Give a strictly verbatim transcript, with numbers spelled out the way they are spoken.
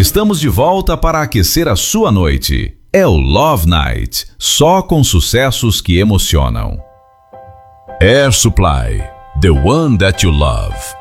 Estamos de volta para aquecer a sua noite. É o Love Night, só com sucessos que emocionam. Air Supply, the one that you love.